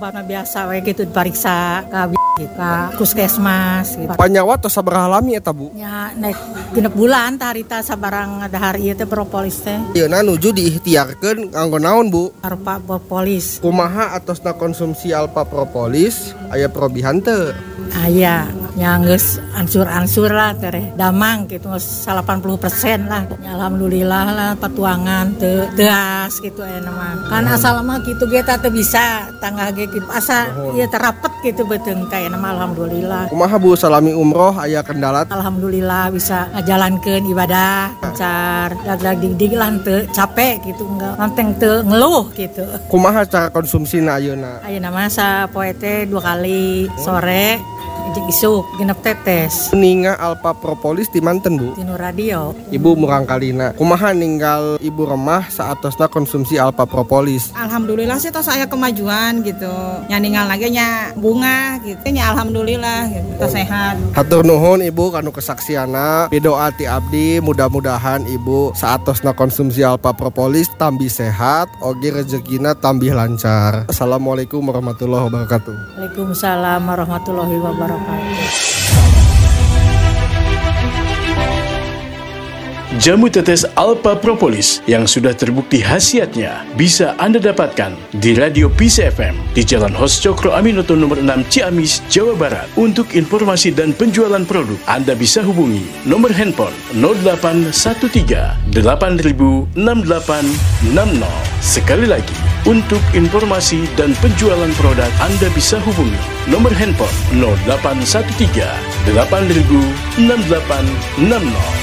obat biasa we gitu diperiksa ka puskesmas gitu. Panyawa tos sabaraha lami eta Bu? Ya naik 6 bulan harita sabarang ada hari ieu teh propolis teh. Ayeuna nuju diikhtiarkeun nganggo naon Bu? Alpha propolis. Kumaha atosna konsumsi alpha propolis aya perobihan teu? Aya nya geus ansur-ansur lah teh damang gitu 80% lah. Ya, alhamdulillah lah patuangan teu teas gitu aya mah. Kan asal mah kitu ge teh bisa tangga ge kitu asa ieu terapet gitu beuteung teh mah alhamdulillah. Kumaha Bu salami umroh aya kendala? Alhamdulillah bisa ngajalankeun ibadah lancar, dag-dag dig-dig lah teu capek gitu enggak nanteng teu ngeluh gitu. Kumaha cara konsumsina ayeuna? Ayeuna mah sapoe teh 2 kali sore jeung isuk genep tetes. Ninga alpha propolis di manten Bu? Tinu radio. Ibu murang kalina. Kumaha ninggal ibu remah saatosna konsumsi alpha propolis? Alhamdulillah sih tos aya kemajuan gitu. Nya ninggal lagi nya bunga gitu. Nya alhamdulillah gitu. Tos sehat. Hatur nuhun Ibu kanu kesaksiana. Pidoa ti abdi mudah-mudahan Ibu saatosna konsumsi alpha propolis tambih sehat, oge rezekina tambih lancar. Assalamualaikum warahmatullahi wabarakatuh. Waalaikumsalam warahmatullahi wabarakatuh. Jamu tetes Alpha Propolis yang sudah terbukti khasiatnya bisa Anda dapatkan di Radio Peace FM di Jalan Hos Cokro Aminoto nomor 6 Ciamis, Jawa Barat. Untuk informasi dan penjualan produk, Anda bisa hubungi nomor handphone 0813 8000 6860. Sekali lagi, untuk informasi dan penjualan produk, Anda bisa hubungi nomor handphone 0813 8000 6860.